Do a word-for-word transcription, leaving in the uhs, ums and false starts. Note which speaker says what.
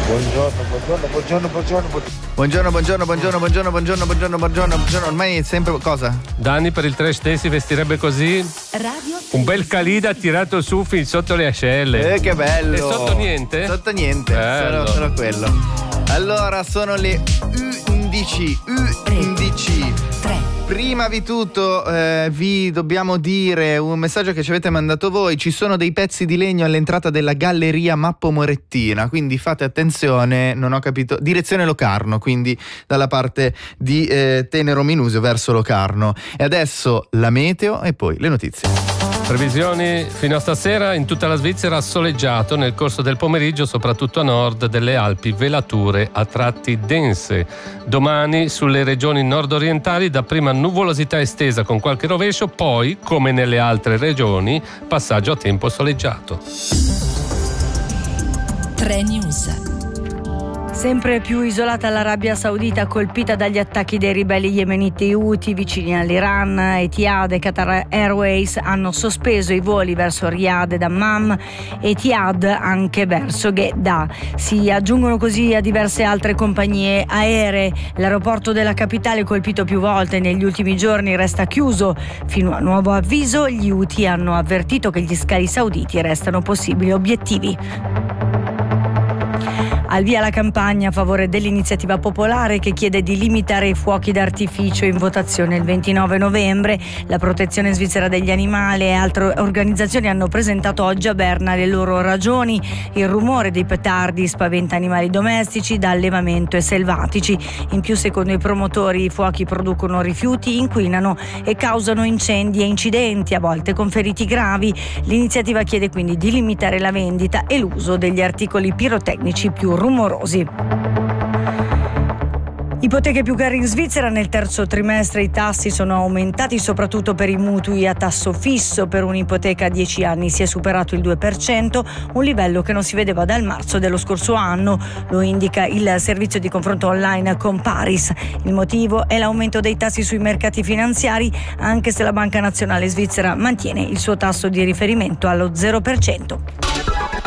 Speaker 1: Buongiorno, buongiorno, buongiorno, buongiorno.
Speaker 2: Buongiorno, buongiorno, buongiorno, buongiorno, buongiorno, buongiorno, buongiorno, buongiorno. Ormai è sempre cosa?
Speaker 3: Dani per il trash day si vestirebbe così.
Speaker 4: Radio
Speaker 3: Un bel Khalid tirato su fin sotto le ascelle.
Speaker 2: Eh, che bello.
Speaker 3: E sotto niente?
Speaker 2: Sotto niente, solo, solo quello. Allora, sono le undici, undici.
Speaker 4: tre.
Speaker 2: Prima di tutto eh, vi dobbiamo dire un messaggio che ci avete mandato voi. Ci sono dei pezzi di legno all'entrata della galleria Mappo Morettina, quindi fate attenzione, non ho capito, direzione Locarno, quindi dalla parte di eh, Tenero Minusio verso Locarno. E adesso la meteo e poi le notizie.
Speaker 3: Previsioni fino a stasera in tutta la Svizzera soleggiato, nel corso del pomeriggio soprattutto a nord delle Alpi velature a tratti dense. Domani sulle regioni nord-orientali dapprima nuvolosità estesa con qualche rovescio, poi come nelle altre regioni passaggio a tempo soleggiato.
Speaker 4: tre News. Sempre più isolata l'Arabia Saudita, colpita dagli attacchi dei ribelli yemeniti Houthi vicini all'Iran. Etihad e Qatar Airways hanno sospeso i voli verso Riyadh ed Amman, Etihad anche verso Jeddah. Si aggiungono così a diverse altre compagnie aeree. L'aeroporto della capitale, colpito più volte negli ultimi giorni, resta chiuso. Fino a nuovo avviso, gli Houthi hanno avvertito che gli scali sauditi restano possibili obiettivi. Al via la campagna a favore dell'iniziativa popolare che chiede di limitare i fuochi d'artificio in votazione il ventinove novembre. La Protezione Svizzera degli Animali e altre organizzazioni hanno presentato oggi a Berna le loro ragioni. Il rumore dei petardi spaventa animali domestici da allevamento e selvatici. In più, secondo i promotori, i fuochi producono rifiuti, inquinano e causano incendi e incidenti, a volte con feriti gravi. L'iniziativa chiede quindi di limitare la vendita e l'uso degli articoli pirotecnici più rumorosi. Ipoteche più care in Svizzera. Nel terzo trimestre i tassi sono aumentati soprattutto per i mutui a tasso fisso. Per un'ipoteca a dieci anni si è superato il due per cento, un livello che non si vedeva dal marzo dello scorso anno. Lo indica il servizio di confronto online Comparis. Il motivo è l'aumento dei tassi sui mercati finanziari, anche se la Banca Nazionale Svizzera mantiene il suo tasso di riferimento allo zero per cento.